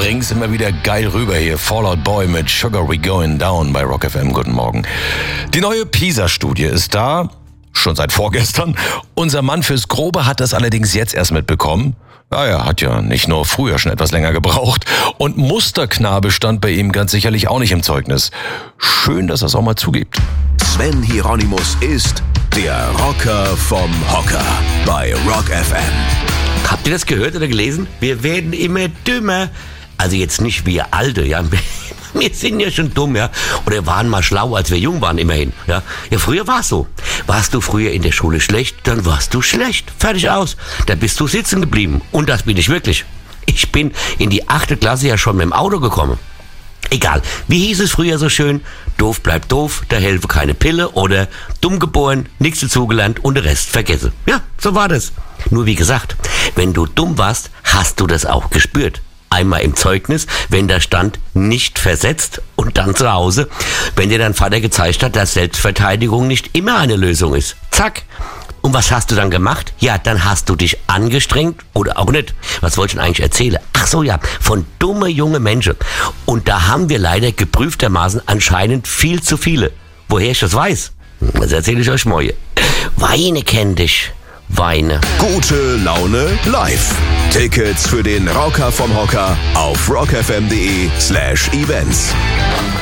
bring's immer wieder geil rüber hier. Fall Out Boy mit Sugar We Going Down bei Rock FM. Guten Morgen. Die neue PISA-Studie ist da, schon seit vorgestern. Unser Mann fürs Grobe hat das allerdings jetzt erst mitbekommen. Er hat ja nicht nur früher schon etwas länger gebraucht. Und Musterknabe stand bei ihm ganz sicherlich auch nicht im Zeugnis. Schön, dass er es auch mal zugibt. Sven Hieronymus ist der Rocker vom Hocker bei Rock FM. Habt ihr das gehört oder gelesen? Wir werden immer dümmer. Also jetzt nicht wir Alte, ja. Wir sind ja schon dumm, ja. Oder waren mal schlau, als wir jung waren, immerhin. Ja, früher war es so. Warst du früher in der Schule schlecht, dann warst du schlecht. Fertig aus. Da bist du sitzen geblieben. Und das bin ich wirklich. Ich bin in die 8. Klasse ja schon mit dem Auto gekommen. Egal, wie hieß es früher so schön? Doof bleibt doof, da helfe keine Pille. Oder dumm geboren, nichts dazugelernt und den Rest vergesse. Ja, so war das. Nur wie gesagt, wenn du dumm warst, hast du das auch gespürt. Einmal im Zeugnis, wenn da stand, nicht versetzt, und dann zu Hause, wenn dir dein Vater gezeigt hat, dass Selbstverteidigung nicht immer eine Lösung ist. Zack. Und was hast du dann gemacht? Ja, dann hast du dich angestrengt oder auch nicht. Was wollte ich denn eigentlich erzählen? Ach so, ja, von dumme junge Menschen. Und da haben wir leider geprüftermaßen anscheinend viel zu viele. Woher ich das weiß? Das erzähle ich euch morgen. Weine kennt dich. Weine. Gute Laune live. Tickets für den Rocker vom Hocker auf rockfm.de/events.